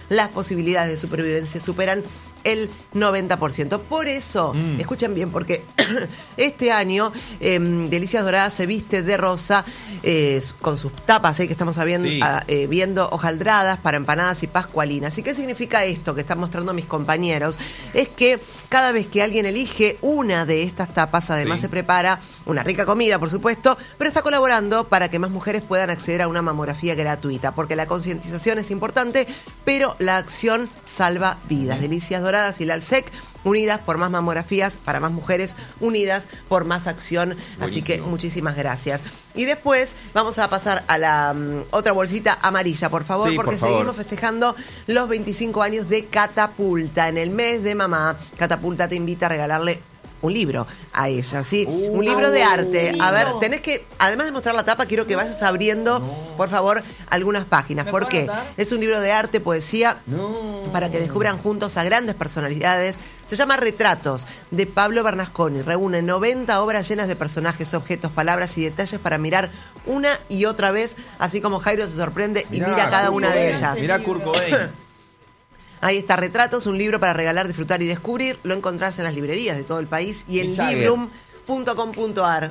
las posibilidades de supervivencia superan el 90%. Por eso, escuchen bien, porque este año Delicias Doradas se viste de rosa con sus tapas que estamos viendo hojaldradas para empanadas y pascualinas. ¿Y qué significa esto que están mostrando mis compañeros? Es que cada vez que alguien elige una de estas tapas, además se prepara una rica comida, por supuesto, pero está colaborando para que más mujeres puedan acceder a una mamografía gratuita, porque la concientización es importante, pero la acción salva vidas. Delicias Doradas y la ALSEC, unidas por más mamografías, para más mujeres, unidas por más acción. Buenísimo. Así que muchísimas gracias. Y después vamos a pasar a la otra bolsita amarilla, por favor, porque seguimos festejando los 25 años de Catapulta. En el mes de mamá, Catapulta te invita a regalarle un libro a ella, ¿sí? Un libro de arte. A ver, tenés que, además de mostrar la tapa, quiero que vayas abriendo, por favor, algunas páginas. ¿Por qué? Es un libro de arte, poesía, para que descubran juntos a grandes personalidades. Se llama Retratos, de Pablo Bernasconi. Reúne 90 obras llenas de personajes, objetos, palabras y detalles para mirar una y otra vez, así como Jairo se sorprende y mira cada una de ellas. Mirá Kurt Cobain. Ahí está, Retratos, un libro para regalar, disfrutar y descubrir. Lo encontrás en las librerías de todo el país y en librum.com.ar.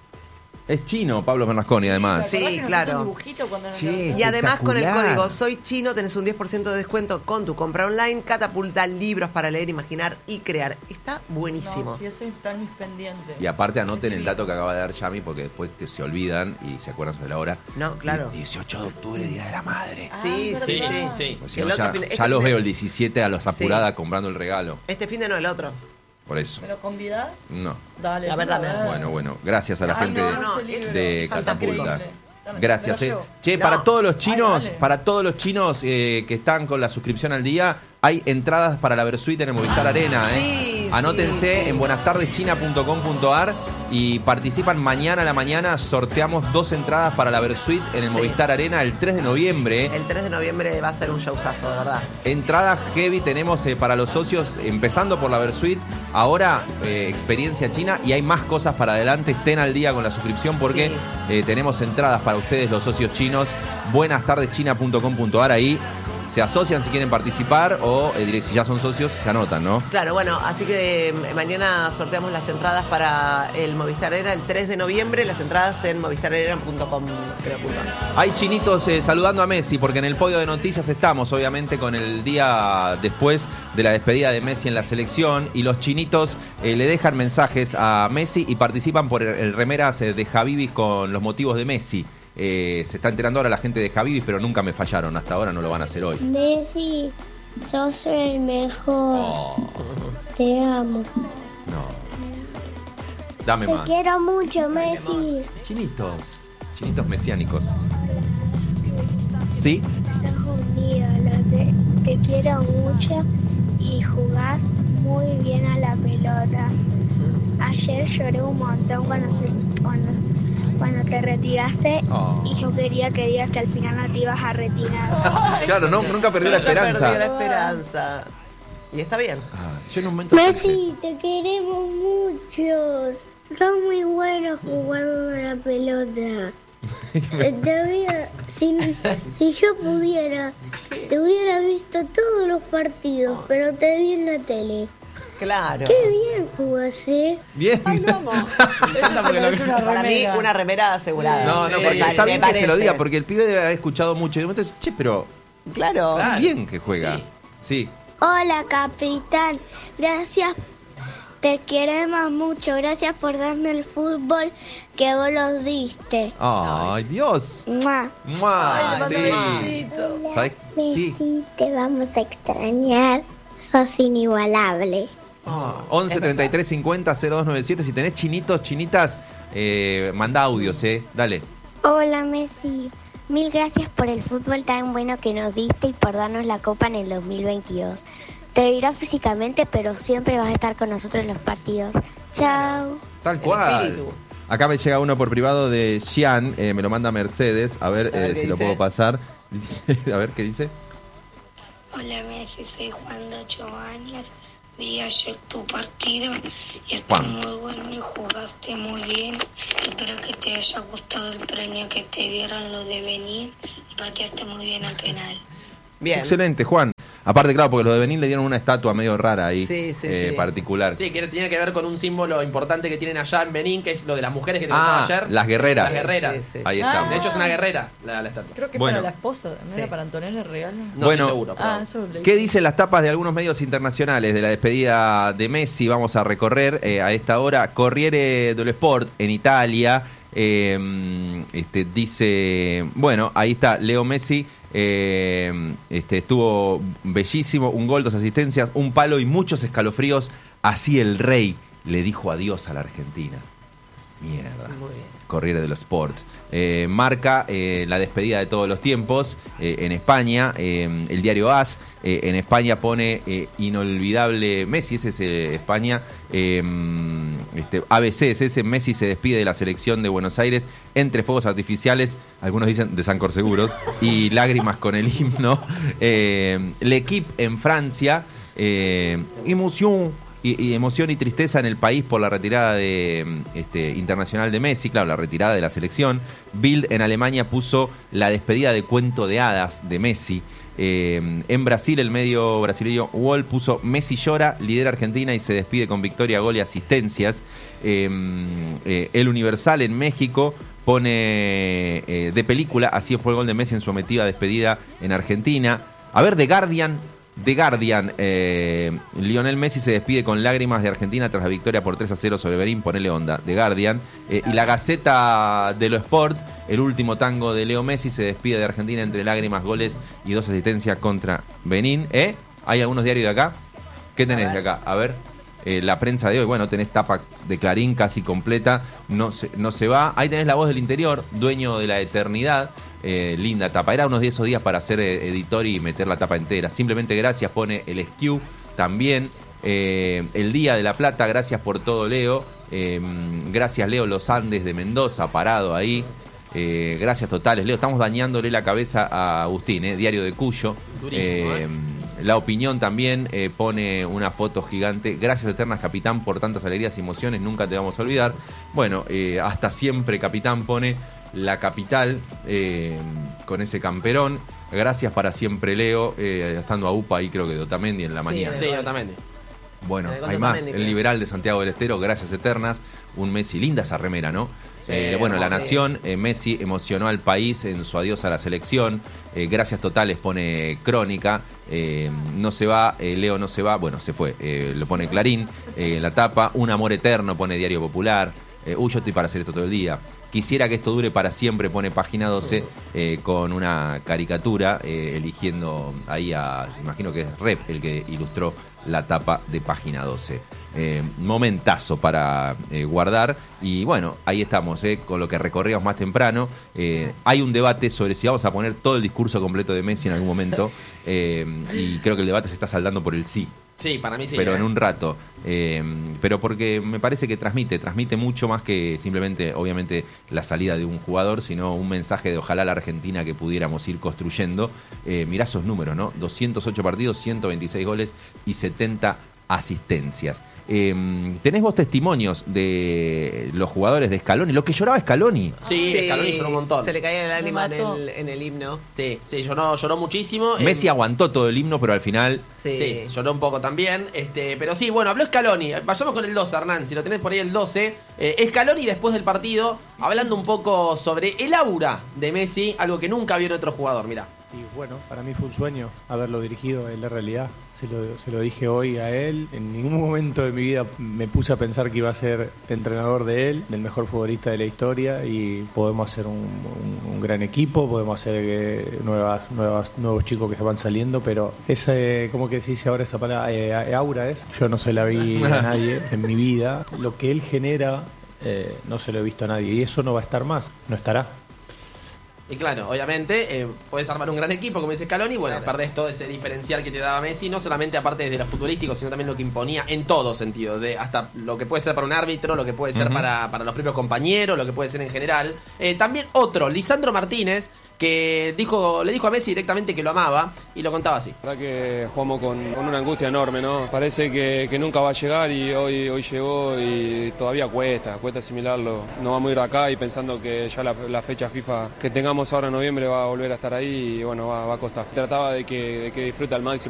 Es chino, Pablo Bernasconi, además. Sí, claro. Y además con el código Soy Chino tenés un 10% de descuento con tu compra online. Catapulta, libros para leer, imaginar y crear. Está buenísimo. No, si eso está en mis pendientes. Y aparte anoten el dato que acaba de dar Yami, porque después se olvidan y se acuerdan sobre la hora. No, claro. 18 de octubre, Día de la Madre. Sí. Pues si no, ya los veo el 17 a los apuradas comprando el regalo. Este fin de no, el otro. Por eso. ¿Me lo convidás? No. Dale. La verdad, Bueno. Gracias a la gente de Catapulta. Gracias. Che, No. para todos los chinos, que están con la suscripción al día, hay entradas para la Versuit en el Movistar Arena. Anótense en buenastadeschina.com.ar y participan mañana a la mañana. Sorteamos 2 entradas para la Versuit en el Movistar Arena el 3 de noviembre. El 3 de noviembre va a ser un showzazo, de verdad. Entradas heavy tenemos para los socios, empezando por la Versuit. Ahora, experiencia china, y hay más cosas para adelante. Estén al día con la suscripción porque tenemos entradas para ustedes, los socios chinos. buenastadeschina.com.ar, ahí se asocian si quieren participar o si ya son socios se anotan, ¿no? Claro, bueno, así que mañana sorteamos las entradas para el Movistar Arena el 3 de noviembre, las entradas en movistararena.com, creo. Hay chinitos saludando a Messi, porque en el podio de noticias estamos, obviamente, con el día después de la despedida de Messi en la selección, y los chinitos le dejan mensajes a Messi y participan por el remeras de Habibis con los motivos de Messi. Se está enterando ahora la gente de Habibis, pero nunca me fallaron, hasta ahora no lo van a hacer hoy. Messi, sos el mejor. Te amo. No. Dame más. Te quiero mucho, Messi. Chinitos mesiánicos. ¿Sí? Sos un ídolo, te quiero mucho y jugás muy bien a la pelota. Ayer lloré un montón cuando te retiraste y yo quería que digas que al final no te ibas a retirar. Claro, nunca perdió la esperanza. Perdió la esperanza. Y está bien. Yo en un momento Messi, te queremos mucho. Sos muy bueno jugando a la pelota. Si yo pudiera, te hubiera visto todos los partidos, pero te vi en la tele. Claro. Qué bien jugás, Bien. Ay, vamos. Para mí, una remera asegurada. No, porque está bien que se lo diga, porque el pibe debe haber escuchado mucho. Y de momento dice, che, pero Claro. bien que juega. Sí. Hola, capitán. Gracias. Te queremos mucho. Gracias por darme el fútbol que vos los diste. Ay, Dios. ¡Mua! ¡Mua! Sí. ¿Sabes? Messi, te vamos a extrañar. Sos inigualable. 11 33 50 0297. Si tenés chinitas, manda audios, dale. Hola, Messi. Mil gracias por el fútbol tan bueno que nos diste y por darnos la copa en el 2022. Te verás físicamente, pero siempre vas a estar con nosotros en los partidos. Chao. Tal cual. Acá me llega uno por privado de Xian, me lo manda Mercedes. A ver si lo puedo pasar. A ver qué dice. Hola Messi, soy Juan de 8 años. Vi ayer tu partido y estuvo muy bueno y jugaste muy bien. Espero que te haya gustado el premio que te dieron, lo de venir, y pateaste muy bien al penal. Bien. Excelente, Juan. Aparte, claro, porque los de Benín le dieron una estatua medio rara ahí, Sí, particular. Sí, que tiene que ver con un símbolo importante que tienen allá en Benín, que es lo de las mujeres que te contaba ayer. Las guerreras. Las guerreras. Sí. Ahí está. De hecho, es una guerrera la estatua. Creo que Bueno. para la esposa, ¿no era para Antonella el regalo? No Bueno. estoy seguro. Pero... Eso leí. ¿Qué dicen las tapas de algunos medios internacionales de la despedida de Messi? Vamos a recorrer a esta hora. Corriere dello Sport en Italia dice, bueno, ahí está Leo Messi. Estuvo bellísimo, un gol, 2 asistencias, un palo y muchos escalofríos. Así el rey le dijo adiós a la Argentina. Mierda. Muy bien. Corriere dello Sport. Marca la despedida de todos los tiempos en España. El diario AS en España pone inolvidable Messi. Ese es España. ABC es ese. Messi se despide de la selección de Buenos Aires entre fuegos artificiales, algunos dicen de Sancor Seguros, y lágrimas con el himno. L'Equipe en Francia. Emoción y tristeza en el país por la retirada internacional de Messi, claro, la retirada de la selección. Bild en Alemania puso la despedida de cuento de hadas de Messi. En Brasil, el medio brasileño Wall puso Messi llora, lidera Argentina y se despide con victoria, gol y asistencias. El Universal en México pone de película, así fue el gol de Messi en su emotiva despedida en Argentina. A ver, The Guardian, Lionel Messi se despide con lágrimas de Argentina tras la victoria por 3-0 sobre Benín, ponele onda, The Guardian. Y la Gaceta dello Sport, el último tango de Leo Messi, se despide de Argentina entre lágrimas, goles y 2 asistencias contra Benín. ¿Hay algunos diarios de acá? ¿Qué tenés de acá? A ver, la prensa de hoy, bueno, tenés tapa de Clarín casi completa, no se va. Ahí tenés La Voz del Interior, dueño de la eternidad. Linda tapa, era unos 10 días para ser editor y meter la tapa entera. Simplemente gracias, pone el SKU también. El Día de la Plata, gracias por todo, Leo. Gracias, Leo, Los Andes de Mendoza, parado ahí. Gracias totales, Leo. Estamos dañándole la cabeza a Agustín, Diario de Cuyo. Durísimo, La Opinión también pone una foto gigante. Gracias eternas, capitán, por tantas alegrías y emociones. Nunca te vamos a olvidar. Bueno, hasta siempre, capitán, pone La Capital con ese camperón. Gracias para siempre, Leo. Estando a UPA ahí, creo que de Otamendi en la mañana. Sí, Otamendi. Bueno, hay más. El liberal de Santiago del Estero, gracias eternas. Un Messi, linda esa remera, ¿no? Bueno, La Nación, Messi emocionó al país en su adiós a la selección. Gracias totales, pone Crónica. No se va, Leo no se va. Bueno, se fue. Lo pone Clarín. La tapa, Un amor eterno, pone Diario Popular. Yo estoy para hacer esto todo el día. Quisiera que esto dure para siempre, pone Página 12, con una caricatura, eligiendo ahí imagino que es Rep el que ilustró la tapa de Página 12. Momentazo para guardar. Y bueno, ahí estamos, con lo que recorríamos más temprano. Hay un debate sobre si vamos a poner todo el discurso completo de Messi en algún momento. Y creo que el debate se está saldando por el sí. Sí, para mí sí. Pero en un rato. Pero porque me parece que transmite mucho más que simplemente, obviamente, la salida de un jugador, sino un mensaje de ojalá la Argentina que pudiéramos ir construyendo. Mirá esos números, ¿no? 208 partidos, 126 goles y 70 asistencias. Tenés vos testimonios de los jugadores de Scaloni, lo que lloraba Scaloni. Sí, Scaloni lloró un montón. Se le caía la lágrima en el himno. Sí, lloró muchísimo. Messi aguantó todo el himno, pero al final... Sí, lloró un poco también. Pero sí, bueno, habló Scaloni. Vayamos con el 12, Hernán, si lo tenés por ahí el 12. Scaloni después del partido, hablando un poco sobre el aura de Messi, algo que nunca vio en otro jugador, mirá. Y bueno, para mí fue un sueño haberlo dirigido, es la realidad. Se lo dije hoy a él. En ningún momento de mi vida me puse a pensar que iba a ser entrenador de él, del mejor futbolista de la historia, y podemos hacer un gran equipo, podemos hacer nuevos chicos que se van saliendo, pero esa, ¿cómo que se dice ahora esa palabra? Aura es. Yo no se la vi a nadie en mi vida. Lo que él genera no se lo he visto a nadie, y eso no va a estar más, no estará. Y claro, obviamente, podés armar un gran equipo, como dice Scaloni, bueno, Claro. perdés todo ese diferencial que te daba Messi, no solamente aparte desde lo futbolístico, sino también lo que imponía en todos sentidos, hasta lo que puede ser para un árbitro, lo que puede ser para los propios compañeros, lo que puede ser en general. También otro, Lisandro Martínez, que le dijo a Messi directamente que lo amaba, y lo contaba así. La verdad que jugamos con una angustia enorme, ¿no? Parece que nunca va a llegar y hoy llegó y todavía cuesta asimilarlo. No vamos a ir de acá y pensando que ya la fecha FIFA que tengamos ahora en noviembre va a volver a estar ahí y bueno, va a costar. Trataba de que disfrute al máximo